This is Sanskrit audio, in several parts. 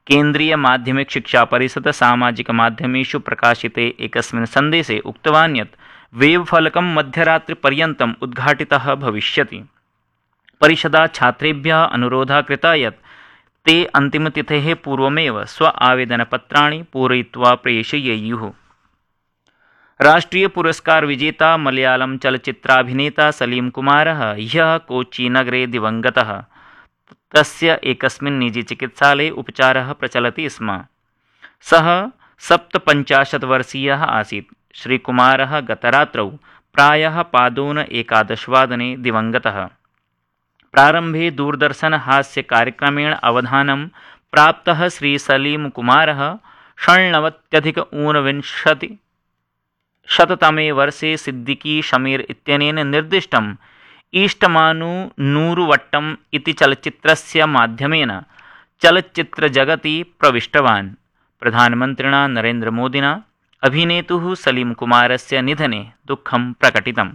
केन्द्रीयमाध्यमिकशिक्षापरिषद सामाजिकमाध्यमेषु प्रकाशिते एकस्मिन् सन्देशे उक्तवान् यत् वेबफलकं मध्यरात्रिपर्यन्तम् उद्घाटितः भविष्यति। परिषदा छात्रेभ्यः अनुरोधः कृतः यत् ते अन्तिमतिथेः पूर्वमेव स्व आवेदनपत्राणि पूरयित्वा प्रेषयेयुः। राष्ट्रियपुरस्कारविजेता मलयालम चलच्चित्राभिनेता सलीम कुमारः ह्यः कोच्चिनगरे दिवङ्गतः। तस्य एकस्मिन् निजीचिकित्सालये उपचारः प्रचलति स्म। सः 57 वर्षीयः आसीत्। श्रीकुमारः गतरात्रौ प्रायः पादोन 11 वादने दिवङ्गतः। प्रारम्भे दूरदर्शन हास्यकार्यक्रमेण अवधानं प्राप्तः श्री सलीम कुमारः 1969 वर्षे सिद्दीकी शमीर इत्यनेन निर्दिष्टम् ईष्टमानु नूरु वट्टम् इति चलच्चित्रस्य माध्यमेन चलच्चित्रजगति प्रविष्टवान्। प्रधानमन्त्रिणा नरेन्द्रमोदिना अभिनेतुः सलीम कुमारस्य निधने दुःखं प्रकटितम्।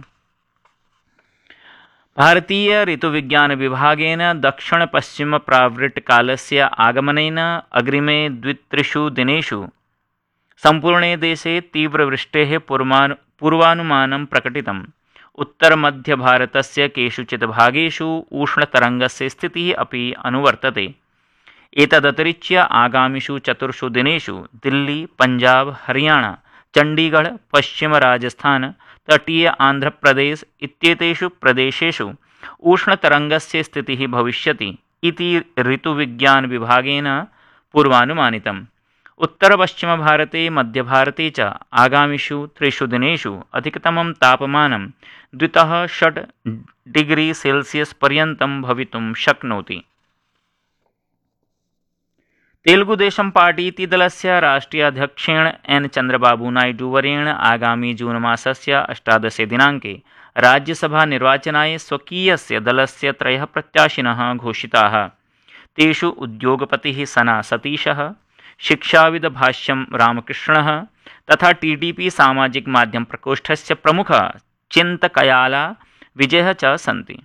भारतीय ऋतुविज्ञानविभागेन दक्षिणपश्चिमप्रावृट्कालस्य आगमनेन अग्रिमे 2-3 दिनेषु सम्पूर्णे देशे तीव्रवृष्टेः पूर्वानुमानं प्रकटितम्। उत्तरमध्यभारतस्य केषुचित् भागेषु उष्णतरङ्गस्य स्थितिः अपि अनुवर्तते। एतदतिरिच्य आगामिषु 4 दिनेषु दिल्ली, पंजाब, हरियाणा, चण्डीगढ़, पश्चिमराजस्थान, तटीय आन्ध्रप्रदेश इत्येतेषु प्रदेशेषु उष्णतरङ्गस्य स्थितिः भविष्यति इति ऋतुविज्ञानविभागेन पूर्वानुमानितम्। उत्तरपश्चिमभारते, मध्यभारते च आगामिषु 3 दिनेषु अधिकतमं तापमानं 2-6 डिग्री सेल्सियस् पर्यन्तं भवितुं शक्नोति। तेलुगुदेशं पार्टी इति दलस्य राष्ट्रीयाध्यक्षेण एन चन्द्रबाबू नायडू वर्येण आगामी जून मासस्य 18 दिनाङ्के राज्यसभानिर्वाचनाय स्वकीयस्य दलस्य 3 प्रत्याशिनः घोषिताः। तेषु उद्योगपतिः सना सतीशः, शिक्षाविद भाष्यं रामकृष्णः तथा टीडीपी सामाजिकमाध्यमप्रकोष्ठस्य प्रमुखः चिन्तकयाला विजयः च सन्ति।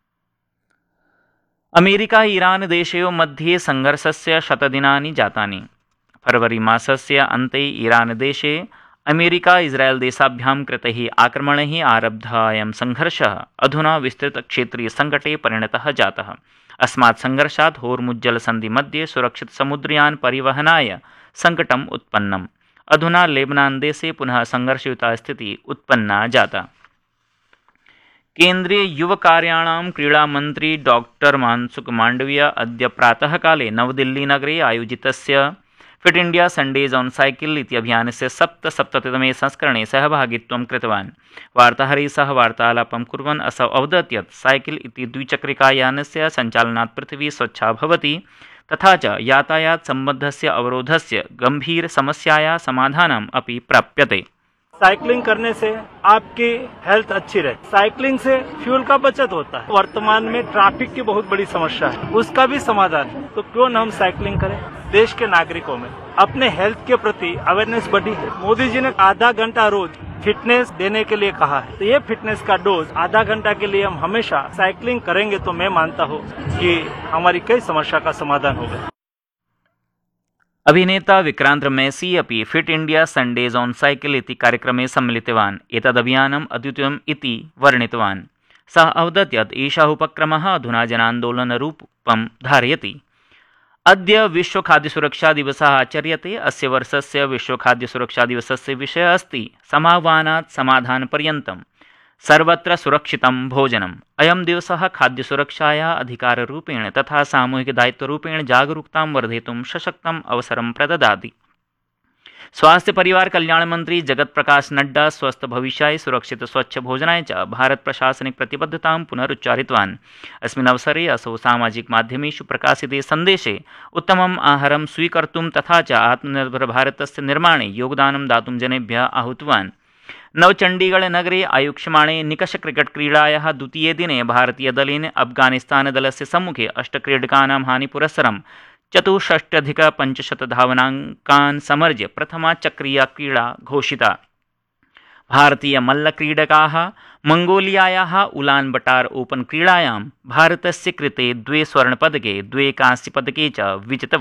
अमेरिका ईरान देशयोः मध्ये संघर्षस्य 100 दिनानि जातानि। फरवरी मासस्य अन्ते ईरान देशे अमेरिका इस्राएल देशाभ्यां कृतैः आक्रमणैः आरब्धः अयं संघर्षः अधुना विस्तृतक्षेत्रीयसङ्कटे परिणतः जातः। अस्मात् संघर्षात् होर्मुज्जलसन्धिमध्ये सुरक्षितसमुद्रयान परिवहनाय सङ्कटम् उत्पन्नम्। अधुना लेबनान देशे पुनः संघर्षयुता स्थितिः उत्पन्ना जाता। केन्द्रीय युवकार्याणां क्रीडामन्त्री डॉक्टर मनसुख माण्डविया अद्य प्रातःकाले नवदिल्लीनगरे आयोजितस्य fit India Sundays on cycle इति अभियानस्य 77तमे संस्करणे सहभागित्वं कृतवान्। वार्ताहरैः सह वार्तालापं कुर्वन् असौ अवदत् यत् साइकिल इति द्विचक्रिकायानस्य सञ्चालनात् पृथिवी स्वच्छा भवति तथा च यातायातसम्बद्धस्य अवरोधस्य गम्भीरसमस्यायाः समाधानम् अपि प्राप्यते। साइकिलिंग करने से आपकी हेल्थ अच्छी रहती। साइकिलिंग से फ्यूल का बचत होता है। वर्तमान में ट्रैफिक की बहुत बड़ी समस्या है, उसका भी समाधान है। तो क्यों न हम साइकिलिंग करें। देश के नागरिकों में अपने हेल्थ के प्रति अवेयरनेस बढ़ी है। मोदी जी ने आधा घंटा रोज फिटनेस देने के लिए कहा है, तो ये फिटनेस का डोज आधा घंटा के लिए हम हमेशा साइकिलिंग करेंगे तो मैं मानता हूँ कि हमारी कई समस्या का समाधान होगा। अभिनेता विक्रांत मैसी अपि fit India Sundays on cycle इति कार्यक्रमे सम्मिलितवान्। एतदभियानम् अद्वितीयम् इति वर्णितवान्। सः अवदत् यत् एषः उपक्रमः अधुना जनान्दोलनरूपं धारयति। अद्य विश्वखाद्यसुरक्षादिवसः आचर्यते। अस्य वर्षस्य विश्वखाद्यसुरक्षादिवसस्य विषयः अस्ति समाह्वानात् समाधानपर्यन्तं सर्वत्र सुरक्षितं भोजनम्। अयं दिवसः खाद्यसुरक्षायाः अधिकाररूपेण तथा सामूहिकदायित्वरूपेण जागरूकतां वर्धयितुं सशक्तम् अवसरं प्रददाति। स्वास्थ्य परिवार कल्याण मंत्री जगत प्रकाश नड्डा स्वस्थ भविष्याय सुरक्षित स्वच्छ भोजनाय च भारत प्रशासनिक प्रतिबद्धतां पुनरुच्चारितवान्। अस्मिन् अवसरे असौ सामाजिक माध्यमेषु प्रकाशिते सन्देशे उत्तमम् आहारं स्वीकर्तुं तथा च आत्मनिर्भर भारतस्य निर्माणे योगदानं दातुं जनेभ्यः आहूतवान्। नवचण्डीगढ़ नगरे आयोक्ष्यमाणे निकष क्रिकेट क्रीडायाः द्वितीये दिने भारतीयदलेन अफगानिस्तानदलस्य सम्मुखे 8 क्रीडकानां हानिपुरस्सरं 64,500 धावनाङ्कान् समर्ज्य प्रथमा चक्रीया क्रीडा घोषिता। भारतीयमल्लक्रीडकाः मंगोलियायाः उलान बटार ओपन क्रीडायां भारतस्य कृते 2 स्वर्णपदके 2 कांस्यपदके च विजितवन्तः।